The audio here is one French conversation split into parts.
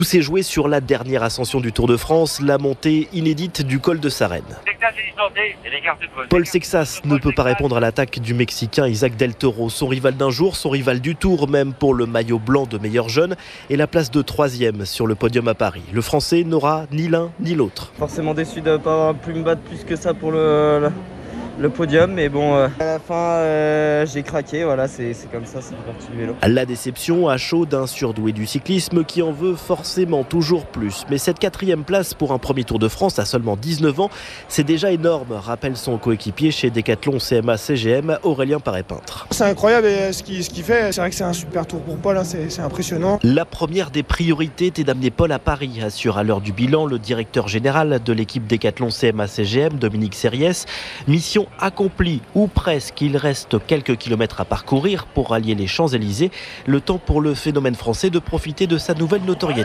Tout s'est joué sur la dernière ascension du Tour de France, la montée inédite du col de Sarenne. Paul Sexas ne peut pas répondre à l'attaque du Mexicain Isaac Del Toro. Son rival d'un jour, son rival du Tour, même pour le maillot blanc de meilleur jeune et la place de 3e sur le podium à Paris. Le Français n'aura ni l'un ni l'autre. Forcément déçu de ne pas avoir pu me battre plus que ça pour le podium, mais bon, à la fin j'ai craqué, voilà, c'est comme ça, c'est parti du vélo. La déception à chaud d'un surdoué du cyclisme qui en veut forcément toujours plus. Mais cette 4e place pour un premier Tour de France à seulement 19 ans, c'est déjà énorme, rappelle son coéquipier chez Decathlon CMA CGM, Aurélien Paré-Peintre. C'est incroyable ce qu'il fait, c'est vrai que c'est un super tour pour Paul, hein, c'est impressionnant. La première des priorités était d'amener Paul à Paris, assure à l'heure du bilan le directeur général de l'équipe Decathlon CMA CGM, Dominique Serriès. Mission accompli ou presque, il reste quelques kilomètres à parcourir pour rallier les Champs-Élysées, le temps pour le phénomène français de profiter de sa nouvelle notoriété.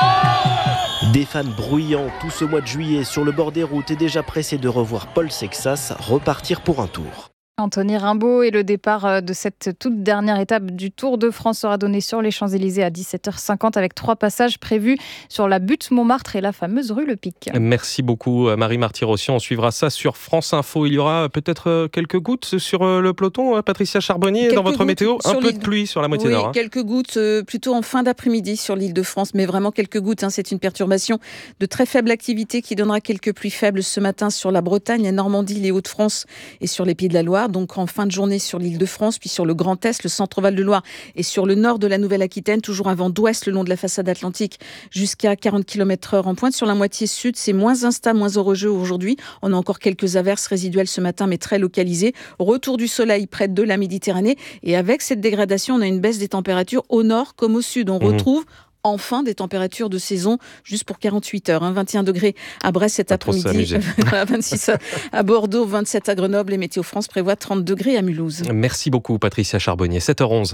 Des fans bruyants tout ce mois de juillet sur le bord des routes et déjà pressés de revoir Paul Sexas repartir pour un tour. Anthony Rimbaud et le départ de cette toute dernière étape du Tour de France sera donné sur les Champs-Élysées à 17h50 avec 3 passages prévus sur la butte Montmartre et la fameuse rue Le Pic. Merci beaucoup Marie Marty-Rossian. On suivra ça sur France Info. Il y aura peut-être quelques gouttes sur le peloton, Patricia Charbonnier, dans votre météo. Un peu de pluie sur la moitié nord. Oui, quelques gouttes plutôt en fin d'après-midi sur l'île de France, mais vraiment quelques gouttes. C'est une perturbation de très faible activité qui donnera quelques pluies faibles ce matin sur la Bretagne, la Normandie, les Hauts-de-France et sur les Pays de la Loire. Donc en fin de journée sur l'île de France, puis sur le Grand Est, le Centre-Val de Loire et sur le nord de la Nouvelle-Aquitaine, toujours un vent d'ouest le long de la façade atlantique jusqu'à 40 km/h en pointe. Sur la moitié sud, c'est moins instable, moins orageux aujourd'hui. On a encore quelques averses résiduelles ce matin, mais très localisées. Retour du soleil près de la Méditerranée. Et avec cette dégradation, on a une baisse des températures au nord comme au sud. On retrouve enfin des températures de saison juste pour 48 heures. 21 degrés à Brest cet après-midi, 26 à Bordeaux, 27 à Grenoble et Météo France prévoit 30 degrés à Mulhouse. Merci beaucoup Patricia Charbonnier, 7h11.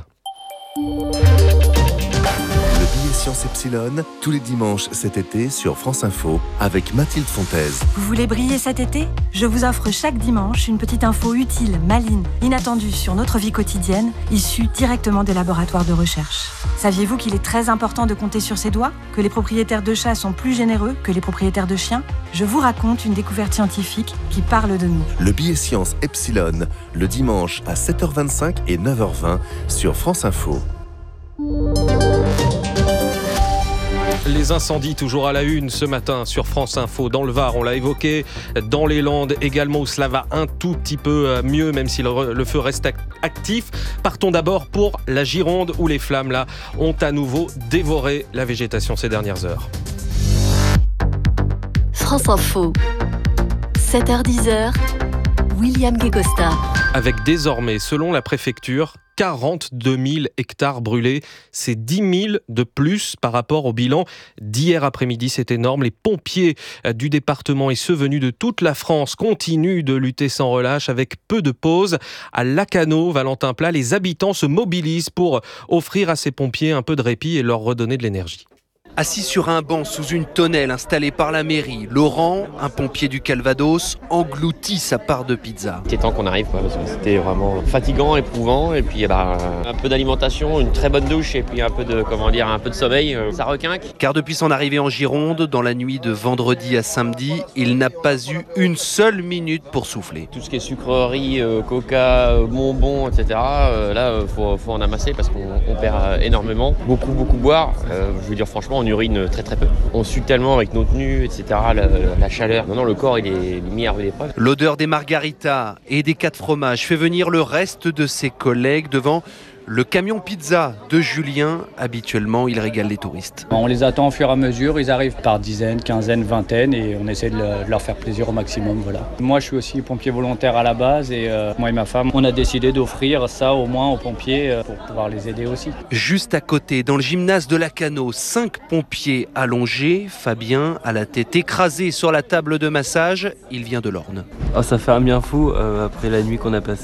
Le billet Science Epsilon, tous les dimanches cet été sur France Info avec Mathilde Fontaise. Vous voulez briller cet été ? Je vous offre chaque dimanche une petite info utile, maligne, inattendue sur notre vie quotidienne, issue directement des laboratoires de recherche. Saviez-vous qu'il est très important de compter sur ses doigts ? Que les propriétaires de chats sont plus généreux que les propriétaires de chiens ? Je vous raconte une découverte scientifique qui parle de nous. Le billet Science Epsilon, le dimanche à 7h25 et 9h20 sur France Info. Les incendies toujours à la une ce matin sur France Info. Dans le Var, on l'a évoqué, dans les Landes également où cela va un tout petit peu mieux même si le feu reste actif. Partons d'abord pour la Gironde où les flammes là ont à nouveau dévoré la végétation ces dernières heures. France Info, 7h-10h, William Guégosta. Avec désormais, selon la préfecture, 42 000 hectares brûlés. C'est 10 000 de plus par rapport au bilan d'hier après-midi. C'est énorme. Les pompiers du département et ceux venus de toute la France continuent de lutter sans relâche avec peu de pause. À Lacanau, Valentin Plat, les habitants se mobilisent pour offrir à ces pompiers un peu de répit et leur redonner de l'énergie. Assis sur un banc sous une tonnelle installée par la mairie, Laurent, un pompier du Calvados, engloutit sa part de pizza. C'était temps qu'on arrive, parce que c'était vraiment fatigant, éprouvant, et puis un peu d'alimentation, une très bonne douche, et puis un peu de sommeil, ça requinque. Car depuis son arrivée en Gironde, dans la nuit de vendredi à samedi, il n'a pas eu une seule minute pour souffler. Tout ce qui est sucreries, coca, bonbons, etc., là, faut en amasser parce qu'on perd énormément. Beaucoup boire, je veux dire franchement, on urine très très peu. On sue tellement avec nos tenues, etc., la chaleur. Non, le corps il est mis à rude épreuve. L'odeur des margaritas et des 4 fromages fait venir le reste de ses collègues devant le camion pizza de Julien. Habituellement, il régale les touristes. On les attend au fur et à mesure, ils arrivent par dizaines, quinzaines, vingtaines et on essaie de leur faire plaisir au maximum. Voilà. Moi, je suis aussi pompier volontaire à la base et moi et ma femme, on a décidé d'offrir ça au moins aux pompiers pour pouvoir les aider aussi. Juste à côté, dans le gymnase de Lacanau, 5 pompiers allongés. Fabien a la tête écrasée sur la table de massage. Il vient de l'Orne. Ça fait un bien fou après la nuit qu'on a passée.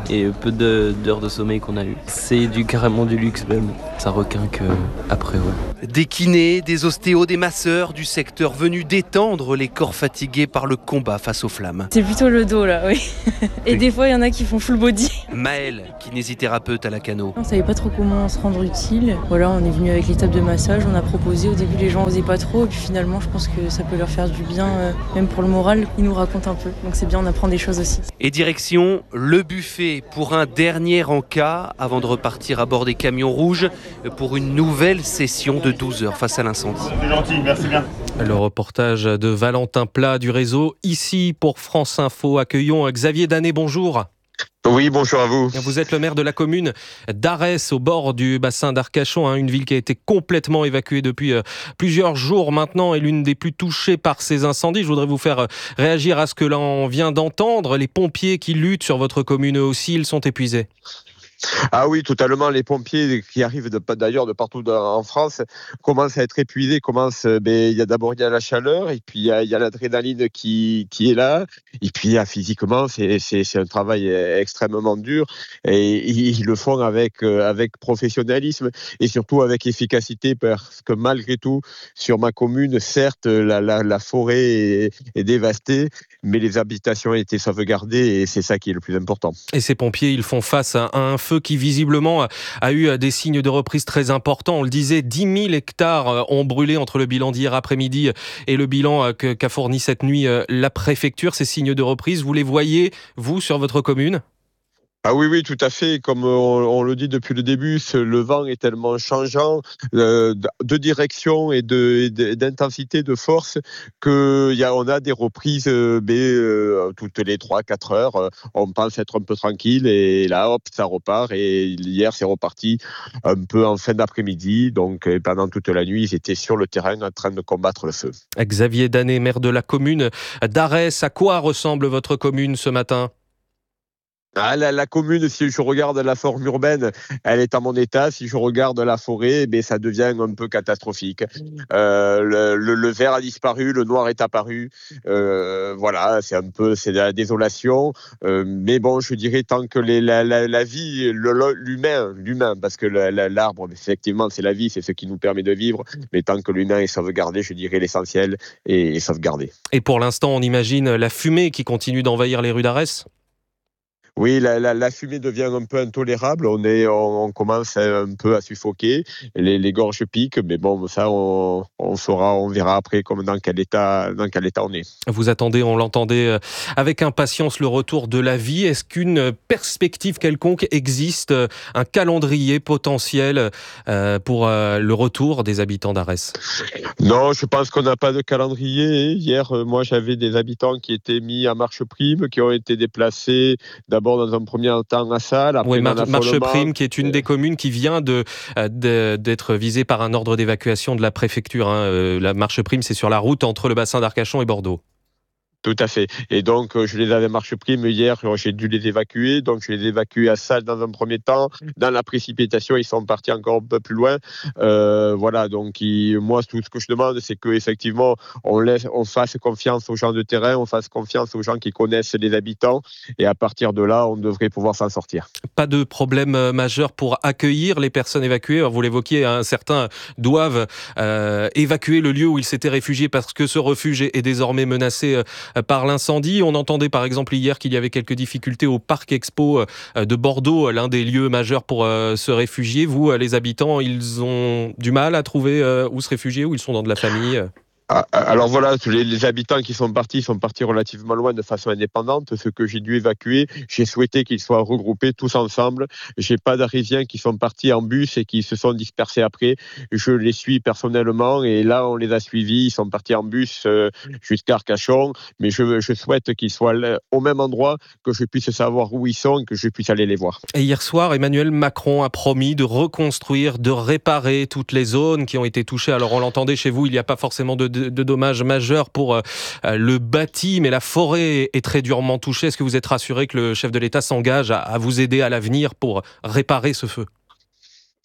et peu d'heures de sommeil qu'on a eu. C'est carrément du luxe même. Ça requinque après, ouais. Des kinés, des ostéos, des masseurs du secteur venus détendre les corps fatigués par le combat face aux flammes. C'est plutôt le dos là, oui. Et des fois il y en a qui font full body. Maëlle, kinésithérapeute à la Cano. On savait pas trop comment se rendre utile. Voilà, on est venu avec l'étape de massage, on a proposé. Au début les gens osaient pas trop et puis finalement je pense que ça peut leur faire du bien, même pour le moral. Ils nous racontent un peu, donc c'est bien, on apprend des choses aussi. Et direction le buffet pour un dernier encas avant de repartir à bord des camions rouges pour une nouvelle session de 12 heures face à l'incendie. C'est gentil, merci bien. Le reportage de Valentin Plat du réseau Ici pour France Info. Accueillons Xavier Danet, bonjour. Oui, bonjour à vous. Vous êtes le maire de la commune d'Arès, au bord du bassin d'Arcachon, une ville qui a été complètement évacuée depuis plusieurs jours maintenant et l'une des plus touchées par ces incendies. Je voudrais vous faire réagir à ce que l'on vient d'entendre. Les pompiers qui luttent sur votre commune, eux aussi, ils sont épuisés. Ah oui, totalement. Les pompiers qui arrivent d'ailleurs de partout en France commencent à être épuisés. Il y a d'abord la chaleur et puis il y a l'adrénaline qui est là. Et puis physiquement, c'est un travail extrêmement dur et ils le font avec professionnalisme et surtout avec efficacité parce que malgré tout, sur ma commune, certes, la forêt est dévastée, mais les habitations ont été sauvegardées et c'est ça qui est le plus important. Et ces pompiers, ils font face à un feu qui visiblement a eu des signes de reprise très importants. On le disait, 10 000 hectares ont brûlé entre le bilan d'hier après-midi et le bilan qu'a fourni cette nuit la préfecture. Ces signes de reprise, vous les voyez, vous, sur votre commune ? Ah oui, tout à fait. Comme on le dit depuis le début, le vent est tellement changeant de direction et d'intensité, de force, qu'on a des reprises toutes les 3-4 heures. On pense être un peu tranquille et là, hop, ça repart. Et hier, c'est reparti un peu en fin d'après-midi. Donc, pendant toute la nuit, ils étaient sur le terrain en train de combattre le feu. Xavier Danet, maire de la commune d'Arès. À quoi ressemble votre commune ce matin ? La commune, si je regarde la forme urbaine, elle est à mon état. Si je regarde la forêt, ça devient un peu catastrophique. Le vert a disparu, le noir est apparu. Voilà, c'est de la désolation. Mais bon, je dirais tant que la vie, l'humain, parce que l'arbre, effectivement, c'est la vie, c'est ce qui nous permet de vivre. Mais tant que l'humain est sauvegardé, je dirais l'essentiel est sauvegardé. Et pour l'instant, on imagine la fumée qui continue d'envahir les rues d'Arès ? Oui, la fumée devient un peu intolérable. On commence un peu à suffoquer. Les gorges piquent, mais bon, ça, on verra après dans quel état on est. Vous attendez, on l'entendait avec impatience, le retour de la vie. Est-ce qu'une perspective quelconque existe, un calendrier potentiel pour le retour des habitants d'Arès ? Non, je pense qu'on n'a pas de calendrier. Hier, moi, j'avais des habitants qui étaient mis à marche prime, qui ont été déplacés d'abord dans un premier temps à Salles. Oui, Marche Prime, qui est une des communes qui vient d'être visée par un ordre d'évacuation de la préfecture. La Marche Prime, c'est sur la route entre le bassin d'Arcachon et Bordeaux. Tout à fait. Et donc, je les avais marche prime hier, j'ai dû les évacuer. Donc, je les ai évacués à Salles dans un premier temps. Dans la précipitation, ils sont partis encore un peu plus loin. Voilà, donc moi, tout ce que je demande, c'est qu'effectivement, on fasse confiance aux gens de terrain, on fasse confiance aux gens qui connaissent les habitants. Et à partir de là, on devrait pouvoir s'en sortir. Pas de problème majeur pour accueillir les personnes évacuées. Alors, vous l'évoquiez, certains doivent évacuer le lieu où ils s'étaient réfugiés parce que ce refuge est désormais menacé par l'incendie. On entendait par exemple hier qu'il y avait quelques difficultés au Parc Expo de Bordeaux, l'un des lieux majeurs pour se réfugier. Vous, les habitants, ils ont du mal à trouver où se réfugier, ou ils sont dans de la famille ? Alors voilà, les habitants qui sont partis relativement loin de façon indépendante. Ce que j'ai dû évacuer, j'ai souhaité qu'ils soient regroupés tous ensemble. J'ai pas d'Arisiens qui sont partis en bus et qui se sont dispersés après. Je les suis personnellement et là on les a suivis. Ils sont partis en bus jusqu'à Arcachon, mais je souhaite qu'ils soient au même endroit, que je puisse savoir où ils sont et que je puisse aller les voir. Et hier soir, Emmanuel Macron a promis de reconstruire, de réparer toutes les zones qui ont été touchées. Alors on l'entendait chez vous, il n'y a pas forcément de dommages majeurs pour le bâti, mais la forêt est très durement touchée. Est-ce que vous êtes rassuré que le chef de l'État s'engage à vous aider à l'avenir pour réparer ce feu ?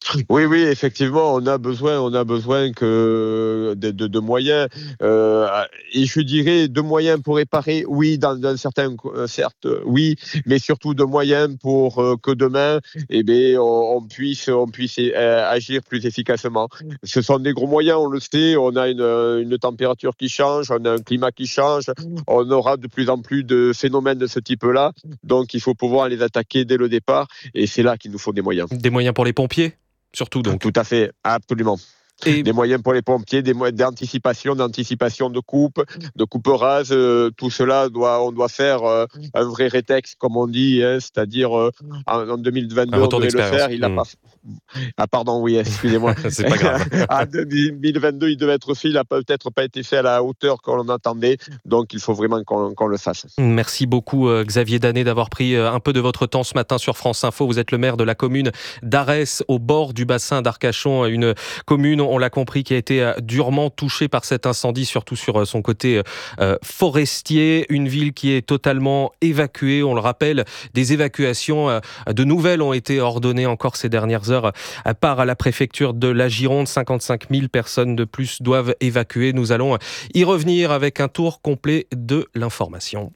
Oui, effectivement, on a besoin que de moyens. Et je dirais de moyens pour réparer, oui, dans certains, certes, oui, mais surtout de moyens pour que demain, on puisse agir plus efficacement. Ce sont des gros moyens, on le sait. On a une température qui change, on a un climat qui change. On aura de plus en plus de phénomènes de ce type-là. Donc, il faut pouvoir les attaquer dès le départ. Et c'est là qu'il nous faut des moyens. Des moyens pour les pompiers, surtout donc. Tout à fait, absolument. Et des moyens pour les pompiers, des moyens d'anticipation de coupe rase. Tout cela, on doit faire un vrai rétex, comme on dit, c'est-à-dire en 2022, on devait le faire. Il a pas. Ah pardon, oui, excusez-moi. C'est pas grave. En 2022, il devait être fait. Il n'a peut-être pas été fait à la hauteur qu'on attendait. Donc, il faut vraiment qu'on le fasse. Merci beaucoup, Xavier Danet, d'avoir pris un peu de votre temps ce matin sur France Info. Vous êtes le maire de la commune d'Arès, au bord du bassin d'Arcachon, une commune, on l'a compris, qui a été durement touchée par cet incendie, surtout sur son côté forestier. Une ville qui est totalement évacuée. On le rappelle, des évacuations de nouvelles ont été ordonnées encore ces dernières heures par la préfecture de la Gironde. 55 000 personnes de plus doivent évacuer. Nous allons y revenir avec un tour complet de l'information.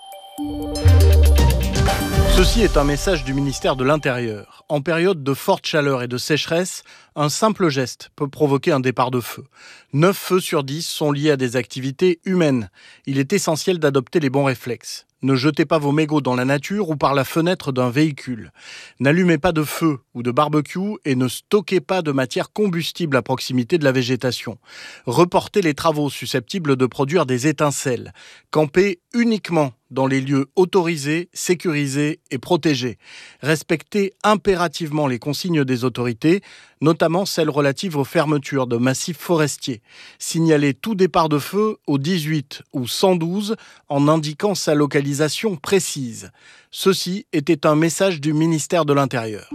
Ceci est un message du ministère de l'Intérieur. En période de forte chaleur et de sécheresse, un simple geste peut provoquer un départ de feu. 9 feux sur 10 sont liés à des activités humaines. Il est essentiel d'adopter les bons réflexes. Ne jetez pas vos mégots dans la nature ou par la fenêtre d'un véhicule. N'allumez pas de feu ou de barbecue et ne stockez pas de matière combustible à proximité de la végétation. Reportez les travaux susceptibles de produire des étincelles. Campez uniquement dans les lieux autorisés, sécurisés et protégés. Respectez impérativement les consignes des autorités, notamment celles relatives aux fermetures de massifs forestiers. Signalez tout départ de feu au 18 ou 112 en indiquant sa localisation précise. Ceci était un message du ministère de l'Intérieur.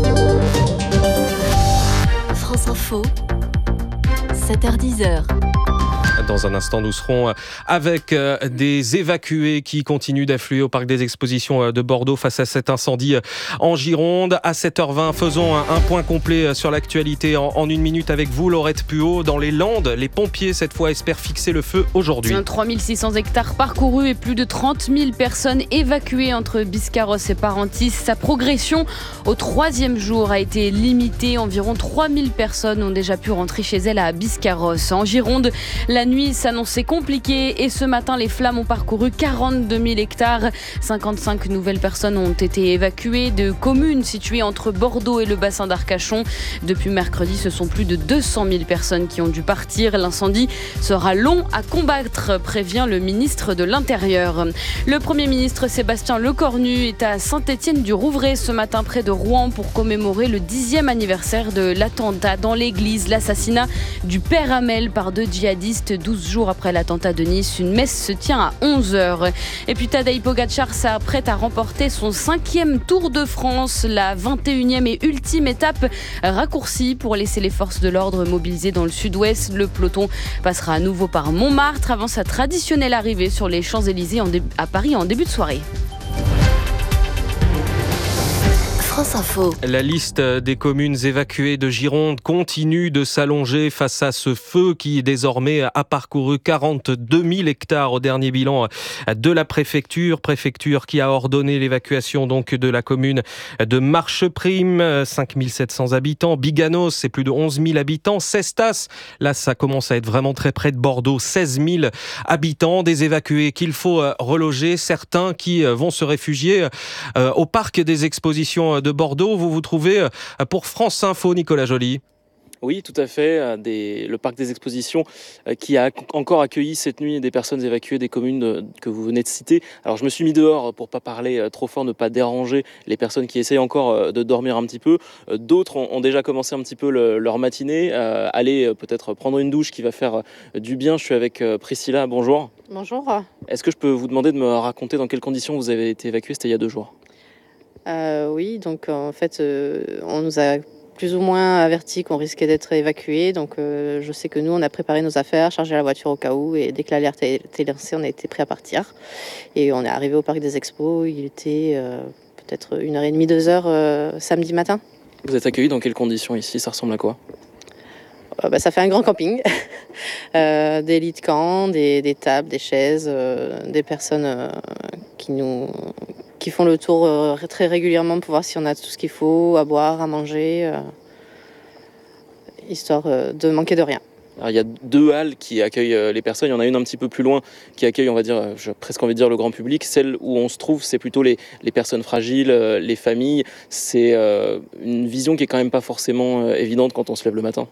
France Info, 7h-10h. Dans un instant, nous serons avec des évacués qui continuent d'affluer au parc des expositions de Bordeaux face à cet incendie en Gironde. À 7h20, faisons un point complet sur l'actualité en une minute avec vous, Laurette Puot. Dans les Landes, les pompiers, cette fois, espèrent fixer le feu aujourd'hui. 3600 hectares parcourus et plus de 30 000 personnes évacuées entre Biscarrosse et Parentis. Sa progression au 3e jour a été limitée. Environ 3000 personnes ont déjà pu rentrer chez elles à Biscarrosse. En Gironde, la nuit s'annonçait compliquée et ce matin, les flammes ont parcouru 42 000 hectares. 55 nouvelles personnes ont été évacuées de communes situées entre Bordeaux et le bassin d'Arcachon. Depuis mercredi, ce sont plus de 200 000 personnes qui ont dû partir. L'incendie sera long à combattre, prévient le ministre de l'Intérieur. Le Premier ministre Sébastien Lecornu est à Saint-Étienne-du-Rouvray ce matin près de Rouen pour commémorer le 10e anniversaire de l'attentat dans l'église, l'assassinat du père Hamel par 2 djihadistes 12 jours après l'attentat de Nice. Une messe se tient à 11h. Et puis Tadej Pogačar s'apprête à remporter son 5e Tour de France, la 21e et ultime étape raccourcie pour laisser les forces de l'ordre mobilisées dans le sud-ouest. Le peloton passera à nouveau par Montmartre avant sa traditionnelle arrivée sur les Champs-Élysées à Paris en début de soirée. France Info. La liste des communes évacuées de Gironde continue de s'allonger face à ce feu qui désormais a parcouru 42 000 hectares au dernier bilan de la préfecture qui a ordonné l'évacuation donc de la commune de Marcheprime, 5 700 habitants. Biganos, c'est plus de 11 000 habitants. Cestas, là ça commence à être vraiment très près de Bordeaux, 16 000 habitants, des évacués qu'il faut reloger, certains qui vont se réfugier au parc des expositions de Bordeaux. Vous vous trouvez pour France Info, Nicolas Joly. Oui, tout à fait. Le parc des expositions qui a encore accueilli cette nuit des personnes évacuées des communes que vous venez de citer. Alors je me suis mis dehors pour pas parler trop fort, ne pas déranger les personnes qui essayent encore de dormir un petit peu. D'autres ont déjà commencé un petit peu leur matinée, aller peut-être prendre une douche qui va faire du bien. Je suis avec Priscilla, bonjour. Bonjour. Est-ce que je peux vous demander de me raconter dans quelles conditions vous avez été évacué? C'était il y a 2 jours. Oui, donc en fait, on nous a plus ou moins averti qu'on risquait d'être évacués. Donc je sais que nous, on a préparé nos affaires, chargé la voiture au cas où, et dès que l'alerte a été lancée, on a été prêts à partir. Et on est arrivé au parc des expos, il était peut-être 1h30, 2h samedi matin. Vous êtes accueillis dans quelles conditions ici? Ça ressemble à quoi? Ça fait un grand camping. Des lits de camp, des tables, des chaises, des personnes qui font le tour très régulièrement pour voir si on a tout ce qu'il faut à boire, à manger, histoire de manquer de rien. Alors, il y a 2 halles qui accueillent les personnes. Il y en a une un petit peu plus loin qui accueille, on va dire, j'ai presque envie de dire le grand public. Celle où on se trouve, c'est plutôt les personnes fragiles, les familles. C'est une vision qui est quand même pas forcément évidente quand on se lève le matin.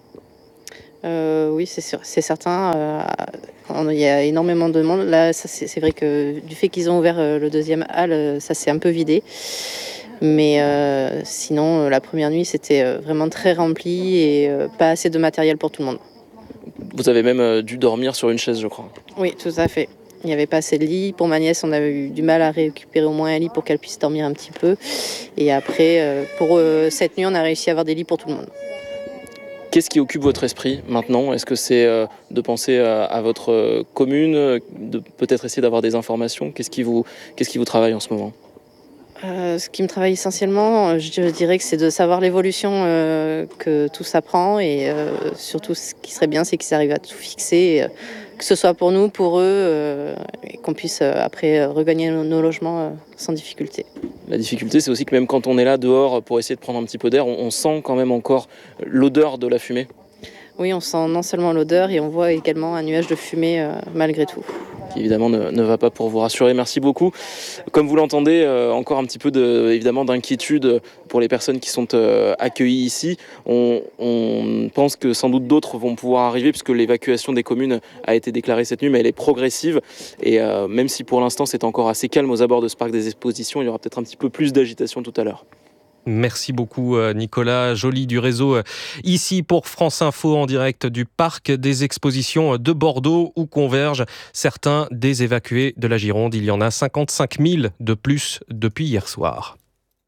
Oui, c'est sûr, c'est certain. Il y a énormément de monde. Là, c'est vrai que du fait qu'ils ont ouvert le 2e hall, ça s'est un peu vidé. Mais sinon, la première nuit, c'était vraiment très rempli et pas assez de matériel pour tout le monde. Vous avez même dû dormir sur une chaise, je crois. Oui, tout à fait. Il n'y avait pas assez de lits. Pour ma nièce, on avait eu du mal à récupérer au moins un lit pour qu'elle puisse dormir un petit peu. Et après, pour cette nuit, on a réussi à avoir des lits pour tout le monde. Qu'est-ce qui occupe votre esprit maintenant? Est-ce que c'est de penser à votre commune, de peut-être essayer d'avoir des informations? Qu'est-ce qui vous travaille en ce moment? Ce qui me travaille essentiellement, je dirais que c'est de savoir l'évolution que tout ça prend et surtout ce qui serait bien, c'est qu'ils arrivent à tout fixer, que ce soit pour nous, pour eux, et qu'on puisse après regagner nos logements sans difficulté. La difficulté, c'est aussi que même quand on est là dehors pour essayer de prendre un petit peu d'air, on sent quand même encore l'odeur de la fumée. Oui, on sent non seulement l'odeur et on voit également un nuage de fumée malgré tout. Qui évidemment ne va pas pour vous rassurer. Merci beaucoup. Comme vous l'entendez, encore un petit peu évidemment d'inquiétude pour les personnes qui sont accueillies ici. On pense que sans doute d'autres vont pouvoir arriver puisque l'évacuation des communes a été déclarée cette nuit, mais elle est progressive. Et même si pour l'instant c'est encore assez calme aux abords de ce parc des expositions, il y aura peut-être un petit peu plus d'agitation tout à l'heure. Merci beaucoup Nicolas Joly du réseau ici pour France Info en direct du parc des expositions de Bordeaux où convergent certains des évacués de la Gironde. Il y en a 55 000 de plus depuis hier soir.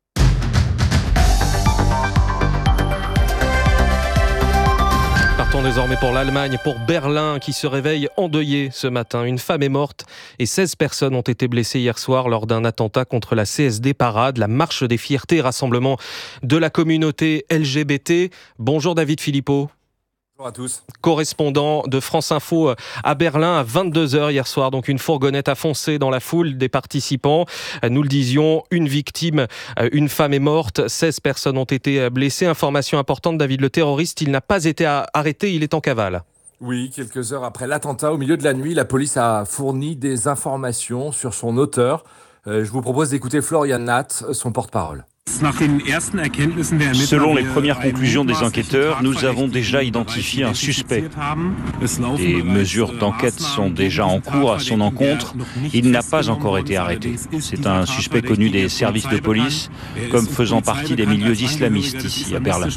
Partons désormais pour l'Allemagne, pour Berlin qui se réveille endeuillé ce matin. Une femme est morte et 16 personnes ont été blessées hier soir lors d'un attentat contre la CSD Parade, la marche des fiertés, rassemblement de la communauté LGBT. Bonjour David Philippot. Bonjour à tous. Correspondant de France Info à Berlin à 22h hier soir. Donc une fourgonnette a foncé dans la foule des participants. Nous le disions, une victime, une femme est morte, 16 personnes ont été blessées. Information importante, David, le terroriste, il n'a pas été arrêté, il est en cavale. Oui, quelques heures après l'attentat, au milieu de la nuit, la police a fourni des informations sur son auteur. Je vous propose d'écouter Florian Nath, son porte-parole. Selon les premières conclusions des enquêteurs, nous avons déjà identifié un suspect. Des mesures d'enquête sont déjà en cours à son encontre. Il n'a pas encore été arrêté. C'est un suspect connu des services de police, comme faisant partie des milieux islamistes ici à Berlin.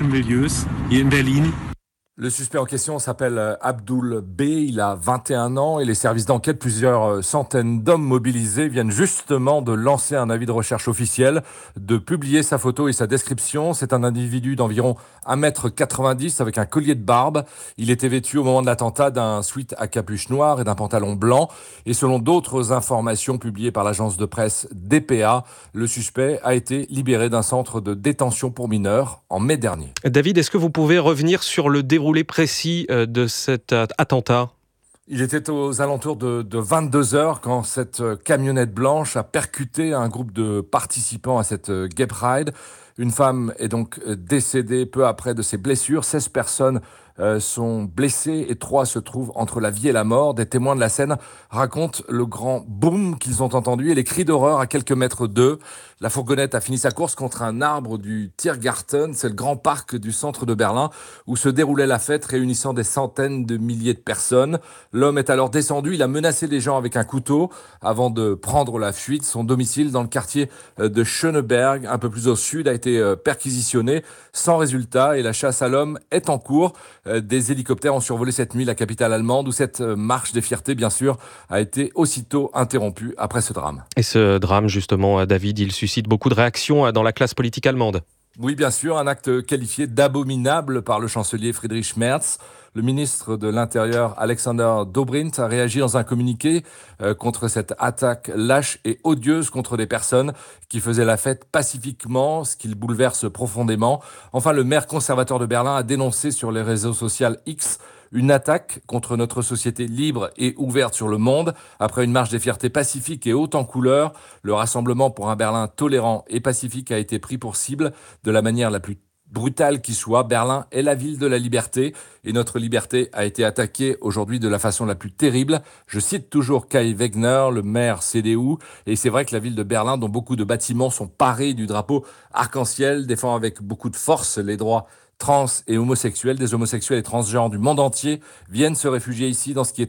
Le suspect en question s'appelle Abdul B, il a 21 ans et les services d'enquête, plusieurs centaines d'hommes mobilisés, viennent justement de lancer un avis de recherche officiel, de publier sa photo et sa description. C'est un individu d'environ 1,90 m avec un collier de barbe. Il était vêtu au moment de l'attentat d'un sweat à capuche noire et d'un pantalon blanc. Et selon d'autres informations publiées par l'agence de presse DPA, le suspect a été libéré d'un centre de détention pour mineurs en mai dernier. David, est-ce que vous pouvez revenir sur le déroulé précis de cet attentat? Il était aux alentours de 22h quand cette camionnette blanche a percuté un groupe de participants à cette Gay Pride. Une femme est donc décédée peu après de ses blessures. 16 personnes sont blessées et 3 se trouvent entre la vie et la mort. Des témoins de la scène racontent le grand boom qu'ils ont entendu et les cris d'horreur à quelques mètres d'eux. La fourgonnette a fini sa course contre un arbre du Tiergarten, c'est le grand parc du centre de Berlin où se déroulait la fête réunissant des centaines de milliers de personnes. L'homme est alors descendu, il a menacé les gens avec un couteau avant de prendre la fuite. Son domicile dans le quartier de Schöneberg, un peu plus au sud, a été perquisitionné sans résultat et la chasse à l'homme est en cours. Des hélicoptères ont survolé cette nuit la capitale allemande où cette marche des fiertés, bien sûr, a été aussitôt interrompue après ce drame. Et ce drame, justement, David, il suscite beaucoup de réactions dans la classe politique allemande. Oui, bien sûr, un acte qualifié d'abominable par le chancelier Friedrich Merz. Le ministre de l'Intérieur, Alexander Dobrindt, a réagi dans un communiqué contre cette attaque lâche et odieuse contre des personnes qui faisaient la fête pacifiquement, ce qui le bouleverse profondément. Enfin, le maire conservateur de Berlin a dénoncé sur les réseaux sociaux X une attaque contre notre société libre et ouverte sur le monde. Après une marche des fiertés pacifique et haute en couleurs, le Rassemblement pour un Berlin tolérant et pacifique a été pris pour cible de la manière la plus brutale qui soit. Berlin est la ville de la liberté et notre liberté a été attaquée aujourd'hui de la façon la plus terrible. Je cite toujours Kai Wegner, le maire CDU, et c'est vrai que la ville de Berlin, dont beaucoup de bâtiments sont parés du drapeau arc-en-ciel, défend avec beaucoup de force les droits trans et homosexuels, des homosexuels et transgenres du monde entier viennent se réfugier ici dans ce qui est